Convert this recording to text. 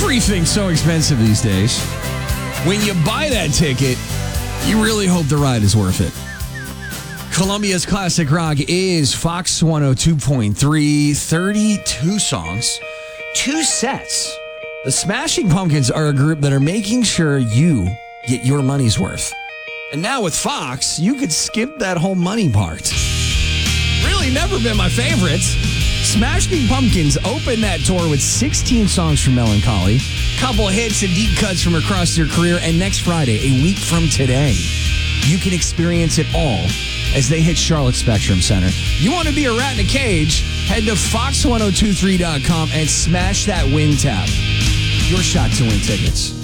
Everything's so expensive these days. When you buy that ticket, you really hope the ride is worth it. Columbia's Classic Rock is Fox 102.3, 32 songs, 2 sets. The Smashing Pumpkins are a group that are making sure you get your money's worth. And now with Fox, you could skip that whole money part. Really never been my favorites. Smashing Pumpkins opened that tour with 16 songs from Melancholy, couple hits and deep cuts from across their career, and next Friday, a week from today, you can experience it all as they hit Charlotte Spectrum Center. You want to be a rat in a cage? Head to fox1023.com and smash that win tab. Your shot to win tickets.